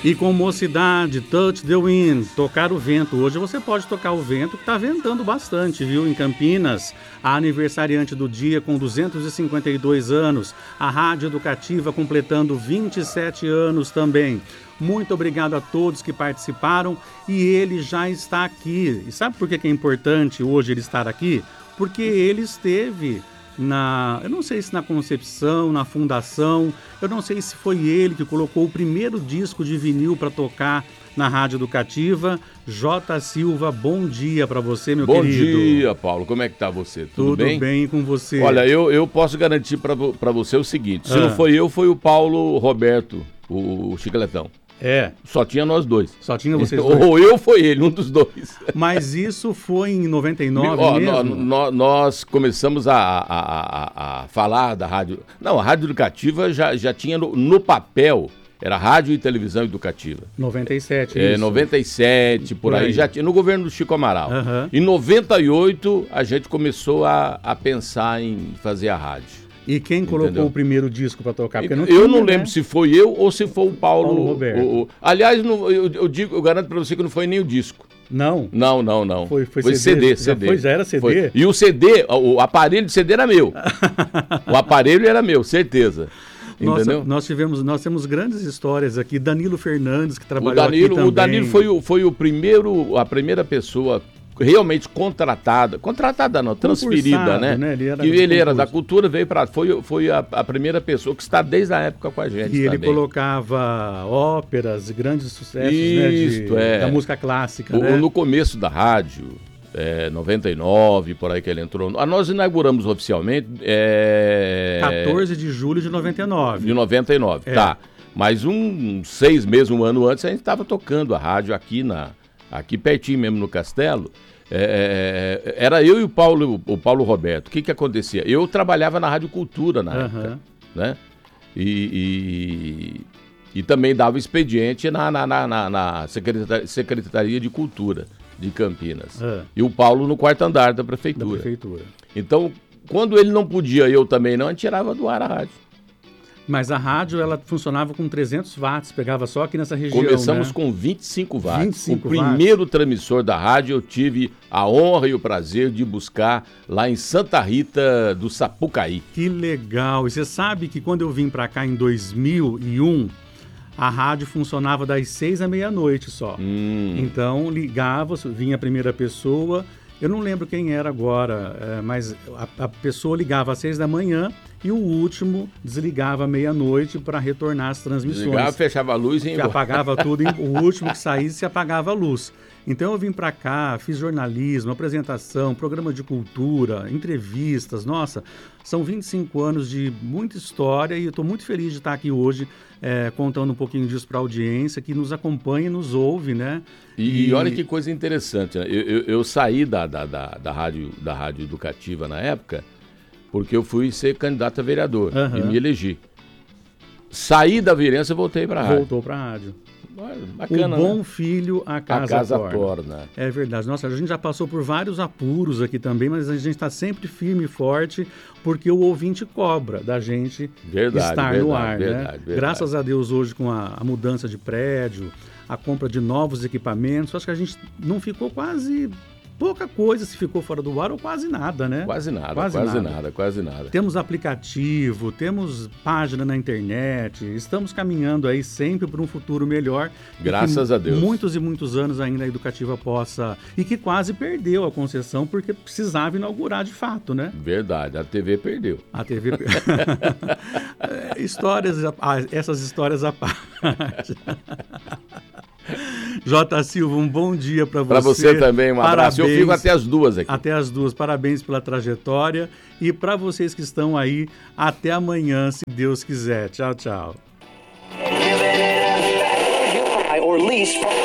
E com Mocidade, Touch the Wind, tocar o vento. Hoje você pode tocar o vento, que está ventando bastante, viu? Em Campinas, a aniversariante do dia com 252 anos, a Rádio Educativa completando 27 anos também. Muito obrigado a todos que participaram e ele já está aqui. E sabe por que é importante hoje ele estar aqui? Porque ele esteve eu não sei se na concepção, na fundação, eu não sei se foi ele que colocou o primeiro disco de vinil para tocar na Rádio Educativa. J. Silva, bom dia para você, meu querido. Bom dia, Paulo. Como é que tá você? Tudo bem? Tudo bem com você. Olha, eu posso garantir para você o seguinte, se não foi eu, foi o Paulo Roberto, o Chicletão. É. Só tinha nós dois. Só tinha vocês dois? Ou eu, foi ele, um dos dois. Mas isso foi em 99 mesmo? Nós começamos a falar da rádio... Não, a Rádio Educativa já tinha no papel, era Rádio e Televisão Educativa. 97, isso? 97, por aí. Já tinha, no governo do Chico Amaral. Uhum. Em 98, a gente começou a pensar em fazer a rádio. E quem colocou o primeiro disco para tocar? Porque eu não lembro se foi eu ou se foi o Paulo Roberto. Aliás, eu garanto para você que não foi nem o disco. Não? Não. Foi CD. Já era CD? Foi. E o CD, o aparelho de CD era meu. O aparelho era meu, certeza. Entendeu? Nós temos grandes histórias aqui. Danilo Fernandes, que trabalhou aqui também. O Danilo foi a primeira pessoa realmente contratada não, transferida, né? Ele era da cultura, veio para foi a primeira pessoa que está desde a época com a gente. E também. ele colocava óperas, grandes sucessos, da música clássica, né? No começo da rádio, 99, por aí que ele entrou. Nós inauguramos oficialmente 14 de julho de 99. De 99, tá. Mas 6 meses, um ano antes, a gente estava tocando a rádio aqui pertinho mesmo no Castelo. Era eu e o Paulo Roberto. O que acontecia? Eu trabalhava na Rádio Cultura na época, né? E também dava expediente na Secretaria de Cultura de Campinas. E o Paulo no quarto andar da prefeitura. Então, quando ele não podia, eu também não, a gente tirava do ar a rádio. Mas a rádio, ela funcionava com 300 watts, pegava só aqui nessa região, Começamos, né? Com 25 watts. O primeiro transmissor da rádio eu tive a honra e o prazer de buscar lá em Santa Rita do Sapucaí. Que legal! E você sabe que quando eu vim para cá em 2001, a rádio funcionava das 6 à meia-noite só. Então ligava, vinha a primeira pessoa, eu não lembro quem era agora, mas a pessoa ligava às 6 da manhã e o último desligava à meia-noite para retornar as transmissões. Desligava, fechava a luz e apagava tudo, o último que saísse apagava a luz. Então eu vim para cá, fiz jornalismo, apresentação, programa de cultura, entrevistas. Nossa, são 25 anos de muita história e eu estou muito feliz de estar aqui hoje contando um pouquinho disso para a audiência que nos acompanha e nos ouve, né? E olha que coisa interessante, né? Eu saí da Rádio Educativa na época porque eu fui ser candidato a vereador e me elegi. Saí da vereança e voltei para a rádio. Voltou para a rádio. Bacana, o bom né? filho a casa torna. É verdade. Nossa, a gente já passou por vários apuros aqui também, mas a gente está sempre firme e forte porque o ouvinte cobra da gente estar no ar, né? Graças a Deus hoje com a mudança de prédio, a compra de novos equipamentos, acho que a gente não ficou quase... Pouca coisa se ficou fora do ar ou quase nada, né? Quase nada. Temos aplicativo, temos página na internet, estamos caminhando aí sempre para um futuro melhor. Graças a Deus. Muitos e muitos anos ainda a Educativa possa... E que quase perdeu a concessão porque precisava inaugurar de fato, né? Verdade, a TV perdeu. A TV perdeu. Essas histórias à parte. J. Silva, um bom dia para você. Para você também, um abraço. Eu fico até as 2 aqui. Até as 2. Parabéns pela trajetória. E para vocês que estão aí, até amanhã, se Deus quiser. Tchau, tchau.